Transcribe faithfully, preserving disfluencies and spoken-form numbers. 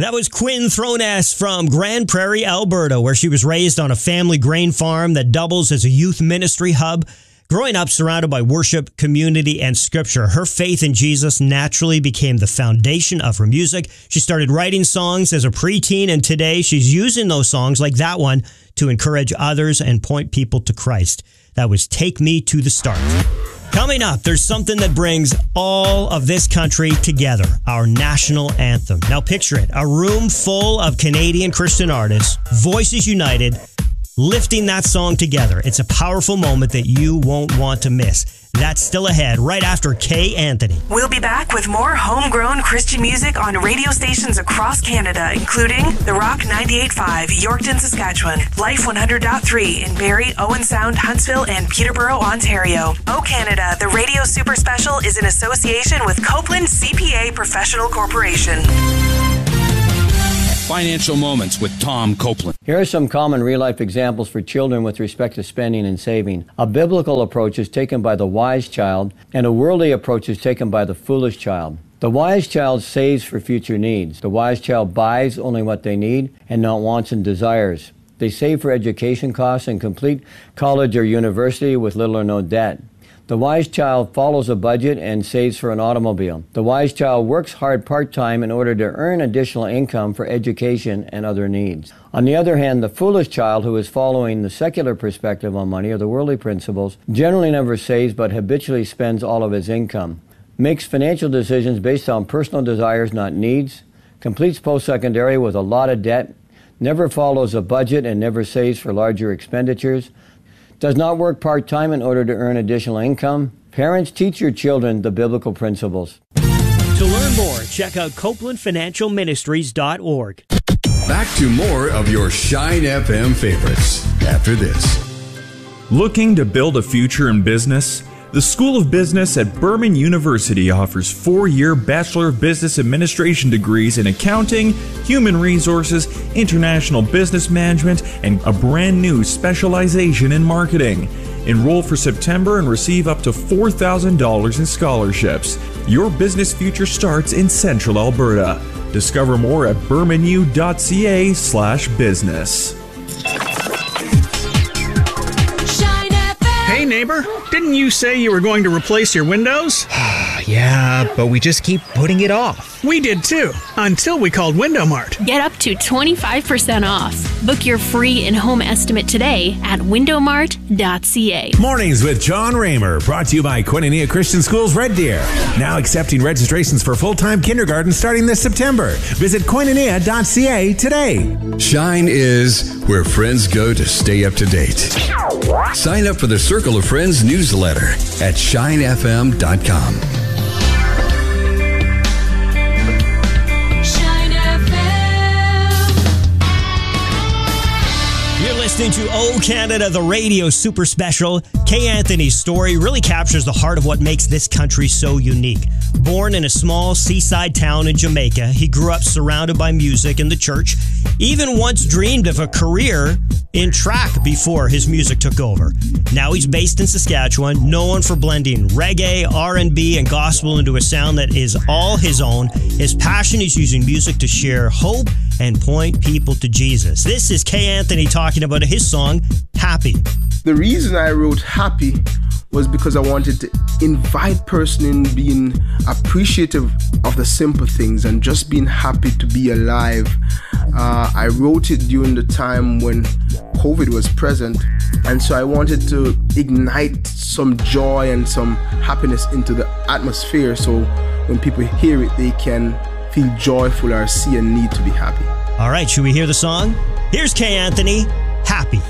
That was Quinn Throness from Grand Prairie, Alberta, where she was raised on a family grain farm that doubles as a youth ministry hub. Growing up surrounded by worship, community, and scripture, her faith in Jesus naturally became the foundation of her music. She started writing songs as a preteen, and today she's using those songs like that one to encourage others and point people to Christ. That was Take Me to the Start. Coming up, there's something that brings all of this country together, our national anthem. Now picture it, a room full of Canadian Christian artists, voices united, lifting that song together. It's a powerful moment that you won't want to miss. That's still ahead, right after Kay Anthony. We'll be back with more homegrown Christian music on radio stations across Canada, including The Rock ninety-eight point five, Yorkton, Saskatchewan, Life one hundred point three in Barrie, Owen Sound, Huntsville, and Peterborough, Ontario. Oh Canada, the Radio Super Special is in association with Copeland C P A Professional Corporation. Financial Moments with Tom Copeland. Here are some common real-life examples for children with respect to spending and saving. A biblical approach is taken by the wise child, and a worldly approach is taken by the foolish child. The wise child saves for future needs. The wise child buys only what they need and not wants and desires. They save for education costs and complete college or university with little or no debt. The wise child follows a budget and saves for an automobile. The wise child works hard part-time in order to earn additional income for education and other needs. On the other hand, the foolish child, who is following the secular perspective on money or the worldly principles, generally never saves but habitually spends all of his income, makes financial decisions based on personal desires, not needs, completes post-secondary with a lot of debt, never follows a budget and never saves for larger expenditures, does not work part-time in order to earn additional income. Parents, teach your children the biblical principles. To learn more, check out Copeland Financial Ministries dot org. Back to more of your Shine F M favorites after this. Looking to build a future in business? The School of Business at Burman University offers four-year Bachelor of Business Administration degrees in accounting, human resources, international business management, and a brand new specialization in marketing. Enroll for September and receive up to four thousand dollars in scholarships. Your business future starts in Central Alberta. Discover more at burmanu.ca slash business. Hey neighbor, didn't you say you were going to replace your windows? Yeah, but we just keep putting it off. We did too, until we called Window Mart. Get up to twenty-five percent off. Book your free in-home estimate today at window mart dot c a. Mornings with John Raymer, brought to you by Koinonia Christian Schools Red Deer. Now accepting registrations for full-time kindergarten starting this September. Visit koinonia dot c a today. Shine is where friends go to stay up to date. Sign up for the Circle of Friends newsletter at shine f m dot com. Listening to Oh Canada, the radio super special. Kay Anthony's story really captures the heart of what makes this country so unique. Born in a small seaside town in Jamaica, he grew up surrounded by music and the church. Even once dreamed of a career in track before his music took over. Now he's based in Saskatchewan, known for blending reggae, R and B, and gospel into a sound that is all his own. His passion is using music to share hope and point people to Jesus. This is Kay Anthony talking about his song, Happy. The reason I wrote Happy was because I wanted to invite person in being appreciative of the simple things and just being happy to be alive. Uh, I wrote it during the time when COVID was present, and so I wanted to ignite some joy and some happiness into the atmosphere, so when people hear it, they can feel joyful or see a need to be happy. All right, should we hear the song? Here's Kay Anthony, Happy.